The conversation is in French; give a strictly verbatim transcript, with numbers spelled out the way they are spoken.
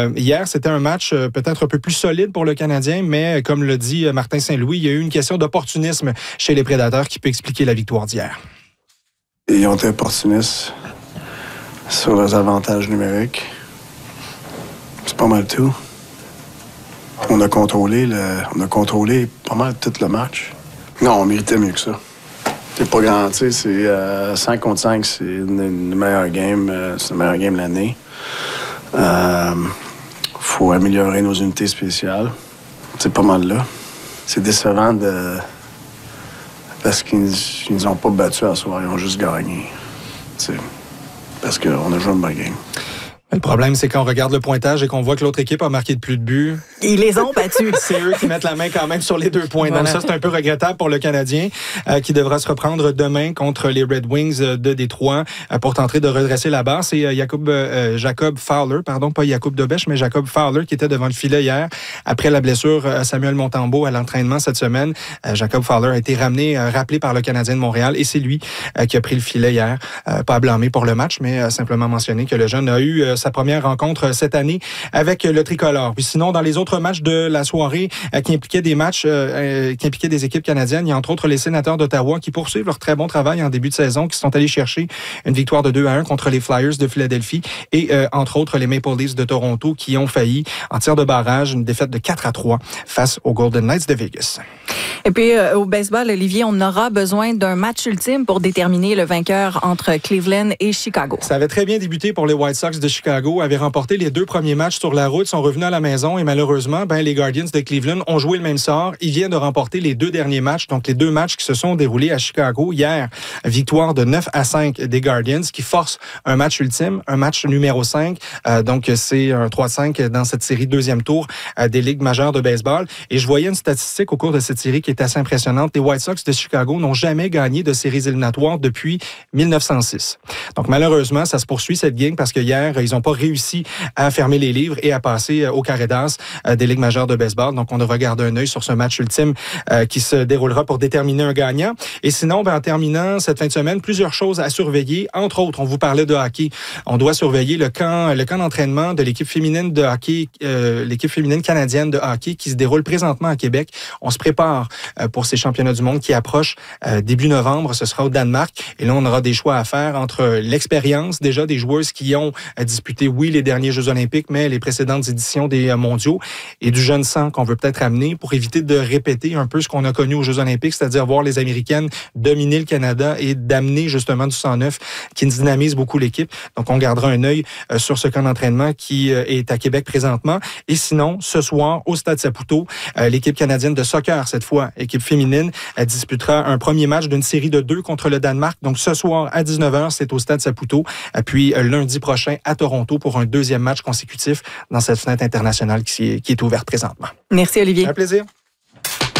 Euh, hier, c'était un match euh, peut-être un peu plus solide pour le Canadien, mais comme le dit euh, Martin Saint-Louis, il y a eu une question d'opportunisme chez les Prédateurs qui peut expliquer la victoire d'hier. Ils ont été opportunistes sur leurs avantages numériques. C'est pas mal tout. On a contrôlé le, on a contrôlé pas mal tout le match. Non, on méritait mieux que ça. C'est pas grand, tu sais, c'est euh, cinq contre cinq, c'est une, une meilleure game, euh, c'est une meilleure game de l'année. Euh, faut améliorer nos unités spéciales. C'est pas mal là. C'est décevant de... parce qu'ils ne nous ont pas battus à soir, ils ont juste gagné. T'sais, parce qu'on a joué une bonne game. Le problème, c'est quand on regarde le pointage et qu'on voit que l'autre équipe a marqué de plus de buts. Ils les ont battus. C'est eux qui mettent la main quand même sur les deux points. Voilà. Donc ça, c'est un peu regrettable pour le Canadien euh, qui devra se reprendre demain contre les Red Wings de Détroit euh, pour tenter de redresser la barre. C'est euh, Jacob, euh, Jacob Fowler, pardon, pas Jacob Dobèche, mais Jacob Fowler qui était devant le filet hier après la blessure à Samuel Montembeault à l'entraînement cette semaine. Euh, Jacob Fowler a été ramené, euh, rappelé par le Canadien de Montréal et c'est lui euh, qui a pris le filet hier. Euh, pas à blâmer pour le match, mais euh, simplement mentionner que le jeune a eu euh, sa première rencontre cette année avec le tricolore. Puis sinon, dans les autres matchs de la soirée euh, qui impliquaient des matchs, euh, qui impliquaient des équipes canadiennes, il y a entre autres les Sénateurs d'Ottawa qui poursuivent leur très bon travail en début de saison, qui sont allés chercher une victoire de deux à un contre les Flyers de Philadelphie et euh, entre autres les Maple Leafs de Toronto qui ont failli en tir de barrage, une défaite de quatre à trois face aux Golden Knights de Vegas. Et puis euh, au baseball, Olivier, on aura besoin d'un match ultime pour déterminer le vainqueur entre Cleveland et Chicago. Ça avait très bien débuté pour les White Sox de Chicago, avaient remporté les deux premiers matchs sur la route, sont revenus à la maison et malheureusement, ben, les Guardians de Cleveland ont joué le même sort. Ils viennent de remporter les deux derniers matchs, donc les deux matchs qui se sont déroulés à Chicago hier. Victoire de neuf à cinq des Guardians qui force un match ultime, un match numéro cinq. Euh, donc c'est un trois à cinq dans cette série deuxième tour euh, des ligues majeures de baseball. Et je voyais une statistique au cours de cette série qui est assez impressionnante. Les White Sox de Chicago n'ont jamais gagné de séries éliminatoires depuis mille neuf cent six. Donc malheureusement, ça se poursuit cette game parce que hier, ils n'ont pas réussi à fermer les livres et à passer au carré d'as des ligues majeures de baseball. Donc on devra garder un œil sur ce match ultime euh, qui se déroulera pour déterminer un gagnant. Et sinon, ben, en terminant cette fin de semaine, plusieurs choses à surveiller. Entre autres, on vous parlait de hockey. On doit surveiller le camp, le camp d'entraînement de l'équipe féminine de hockey, euh, l'équipe féminine canadienne de hockey qui se déroule présentement à Québec. On se prépare euh, pour ces championnats du monde qui approchent euh, début novembre. Ce sera au Danemark. Et là, on aura des choix à faire entre l'expérience déjà des joueuses qui ont euh, disputé, oui, les derniers Jeux olympiques, mais les précédentes éditions des euh, mondiaux et du jeune sang qu'on veut peut-être amener pour éviter de répéter un peu ce qu'on a connu aux Jeux olympiques, c'est-à-dire voir les Américaines dominer le Canada et d'amener justement du sang neuf qui dynamise beaucoup l'équipe. Donc, on gardera un œil euh, sur ce camp d'entraînement qui euh, est à Québec présentement. Et sinon, ce soir, au Stade Saputo, euh, l'équipe canadienne de soccer, cette fois, équipe féminine, elle disputera un premier match d'une série de deux contre le Danemark. Donc, ce soir, à dix-neuf heures, c'est au Stade Saputo. Puis, euh, lundi prochain, à Toronto, pour un deuxième match consécutif dans cette fenêtre internationale qui, qui est ouverte présentement. Merci, Olivier. Un plaisir.